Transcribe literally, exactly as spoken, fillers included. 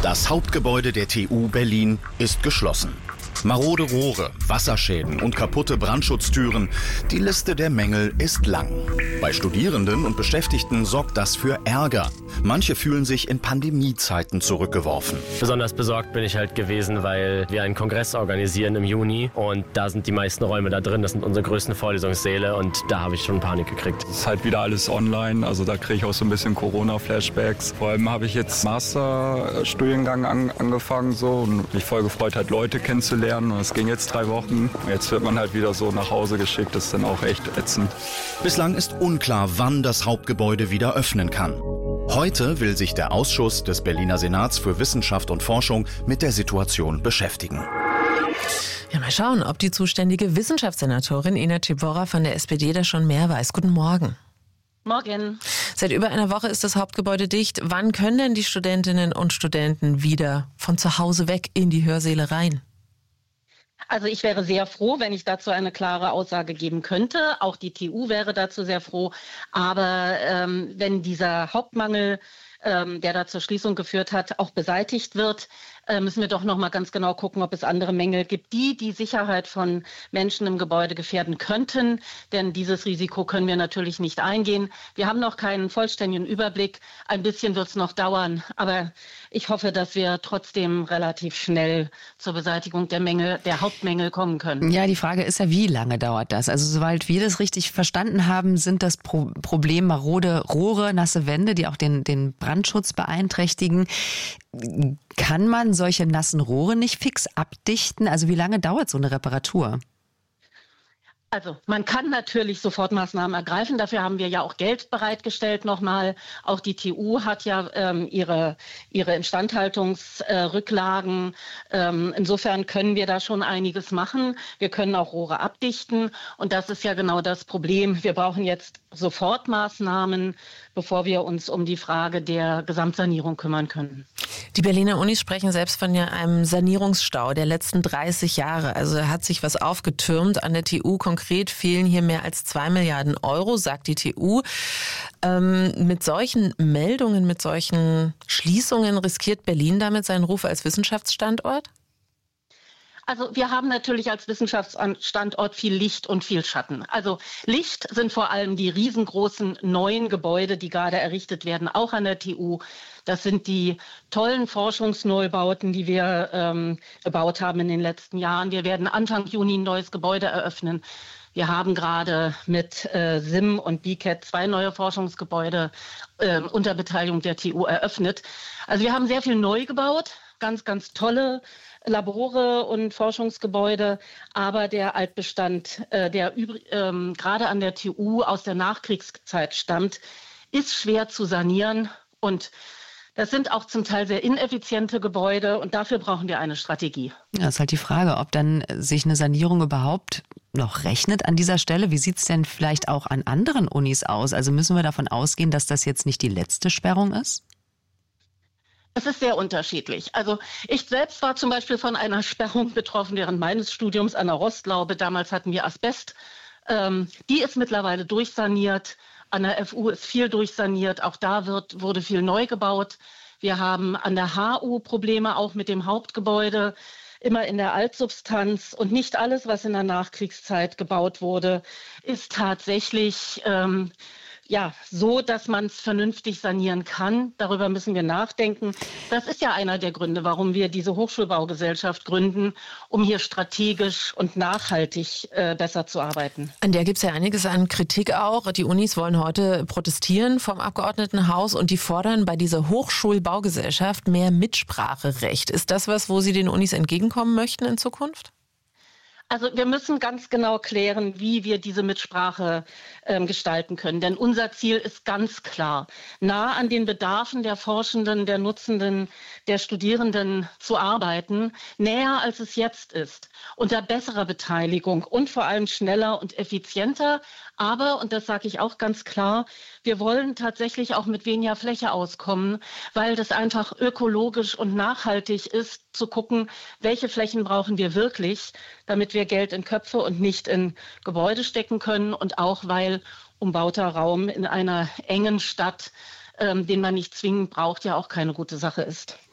Das Hauptgebäude der T U Berlin ist geschlossen. Marode Rohre, Wasserschäden und kaputte Brandschutztüren. Die Liste der Mängel ist lang. Bei Studierenden und Beschäftigten sorgt das für Ärger. Manche fühlen sich in Pandemiezeiten zurückgeworfen. Besonders besorgt bin ich halt gewesen, weil wir einen Kongress organisieren im Juni und da sind die meisten Räume da drin. Das sind unsere größten Vorlesungssäle und da habe ich schon Panik gekriegt. Es ist halt wieder alles online, also da kriege ich auch so ein bisschen Corona-Flashbacks. Vor allem habe ich jetzt Masterstudiengang an, angefangen so und mich voll gefreut, halt Leute kennenzulernen. Und es ging jetzt drei Wochen. Jetzt wird man halt wieder so nach Hause geschickt. Das ist dann auch echt ätzend. Bislang ist unklar, wann das Hauptgebäude wieder öffnen kann. Heute will sich der Ausschuss des Berliner Senats für Wissenschaft und Forschung mit der Situation beschäftigen. Ja, mal schauen, ob die zuständige Wissenschaftssenatorin Ina Ciborra von der S P D da schon mehr weiß. Guten Morgen. Morgen. Seit über einer Woche ist das Hauptgebäude dicht. Wann können denn die Studentinnen und Studenten wieder von zu Hause weg in die Hörsäle rein? Also ich wäre sehr froh, wenn ich dazu eine klare Aussage geben könnte. Auch die T U wäre dazu sehr froh. Aber ähm, wenn dieser Hauptmangel, ähm, der da zur Schließung geführt hat, auch beseitigt wird, äh, müssen wir doch noch mal ganz genau gucken, ob es andere Mängel gibt, die die Sicherheit von Menschen im Gebäude gefährden könnten. Denn dieses Risiko können wir natürlich nicht eingehen. Wir haben noch keinen vollständigen Überblick. Ein bisschen wird es noch dauern. Aber ich hoffe, dass wir trotzdem relativ schnell zur Beseitigung der Mängel, der Hauptmängel kommen können. Ja, die Frage ist ja, wie lange dauert das? Also soweit wir das richtig verstanden haben, sind das Pro- Problem marode Rohre, nasse Wände, die auch den, den Brandschutz beeinträchtigen. Kann man solche nassen Rohre nicht fix abdichten? Also wie lange dauert so eine Reparatur? Also man kann natürlich Sofortmaßnahmen ergreifen. Dafür haben wir ja auch Geld bereitgestellt nochmal. Auch die T U hat ja ähm, ihre, ihre Instandhaltungsrücklagen. Äh, ähm, insofern können wir da schon einiges machen. Wir können auch Rohre abdichten. Und das ist ja genau das Problem. Wir brauchen jetzt Sofortmaßnahmen, bevor wir uns um die Frage der Gesamtsanierung kümmern können. Die Berliner Unis sprechen selbst von ja einem Sanierungsstau der letzten dreißig Jahre. Also da hat sich was aufgetürmt. An der T U konkret fehlen hier mehr als zwei Milliarden Euro, sagt die T U. Ähm, mit solchen Meldungen, mit solchen Schließungen riskiert Berlin damit seinen Ruf als Wissenschaftsstandort? Also wir haben natürlich als Wissenschaftsstandort viel Licht und viel Schatten. Also Licht sind vor allem die riesengroßen neuen Gebäude, die gerade errichtet werden, auch an der T U. Das sind die tollen Forschungsneubauten, die wir ähm, gebaut haben in den letzten Jahren. Wir werden Anfang Juni ein neues Gebäude eröffnen. Wir haben gerade mit äh, S I M und B C A T zwei neue Forschungsgebäude äh, unter Beteiligung der T U eröffnet. Also wir haben sehr viel neu gebaut, ganz, ganz tolle Labore und Forschungsgebäude, aber der Altbestand, äh, der übr- ähm, gerade an der T U aus der Nachkriegszeit stammt, ist schwer zu sanieren und das sind auch zum Teil sehr ineffiziente Gebäude und dafür brauchen wir eine Strategie. Ja, ist halt die Frage, ob dann sich eine Sanierung überhaupt noch rechnet an dieser Stelle. Wie sieht es denn vielleicht auch an anderen Unis aus? Also müssen wir davon ausgehen, dass das jetzt nicht die letzte Sperrung ist? Es ist sehr unterschiedlich. Also ich selbst war zum Beispiel von einer Sperrung betroffen während meines Studiums an der Rostlaube. Damals hatten wir Asbest. Ähm, die ist mittlerweile durchsaniert. An der F U ist viel durchsaniert. Auch da wird, wurde viel neu gebaut. Wir haben an der H U Probleme auch mit dem Hauptgebäude, immer in der Altsubstanz. Und nicht alles, was in der Nachkriegszeit gebaut wurde, ist tatsächlich ähm, ja, so, dass man es vernünftig sanieren kann. Darüber müssen wir nachdenken. Das ist ja einer der Gründe, warum wir diese Hochschulbaugesellschaft gründen, um hier strategisch und nachhaltig äh, besser zu arbeiten. An der gibt es ja einiges an Kritik auch. Die Unis wollen heute protestieren vom Abgeordnetenhaus und die fordern bei dieser Hochschulbaugesellschaft mehr Mitspracherecht. Ist das was, wo Sie den Unis entgegenkommen möchten in Zukunft? Also wir müssen ganz genau klären, wie wir diese Mitsprache ähm, gestalten können. Denn unser Ziel ist ganz klar, nah an den Bedarfen der Forschenden, der Nutzenden, der Studierenden zu arbeiten, näher als es jetzt ist, unter besserer Beteiligung und vor allem schneller und effizienter. Aber, und das sage ich auch ganz klar, wir wollen tatsächlich auch mit weniger Fläche auskommen, weil das einfach ökologisch und nachhaltig ist, zu gucken, welche Flächen brauchen wir wirklich, damit wir Geld in Köpfe und nicht in Gebäude stecken können und auch, weil umbauter Raum in einer engen Stadt, ähm, den man nicht zwingend braucht, ja auch keine gute Sache ist.